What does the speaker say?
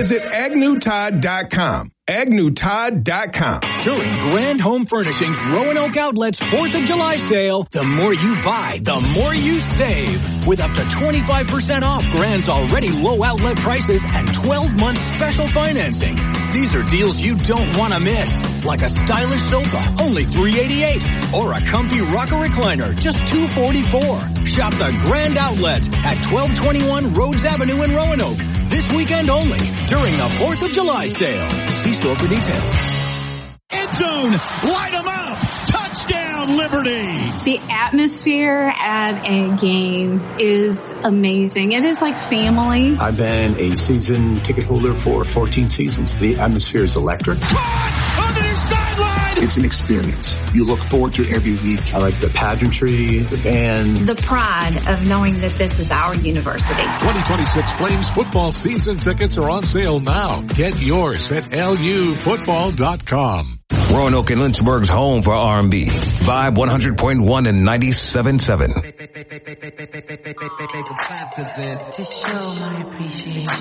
Visit AgnewTodd.com. AgnewTodd.com. During Grand Home Furnishings Roanoke Outlet's 4th of July sale, the more you buy, the more you save. With up to 25% off Grand's already low outlet prices and 12-month special financing. These are deals you don't want to miss. Like a stylish sofa, only $388. Or a comfy rocker recliner, just $244. Shop the Grand Outlet at 1221 Rhodes Avenue in Roanoke. This weekend only, during the 4th of July sale. See store for details. End zone, light them up. Touchdown, Liberty. The atmosphere at a game is amazing. It is like family. I've been a season ticket holder for 14 seasons. The atmosphere is electric. Caught on the near sideline. It's an experience. You look forward to it every week. I like the pageantry, the band. The pride of knowing that this is our university. 2026 Flames football season tickets are on sale now. Get yours at lufootball.com. Roanoke and Lynchburg's home for R&B. Vibe 100.1 and 97.7. To show my appreciation.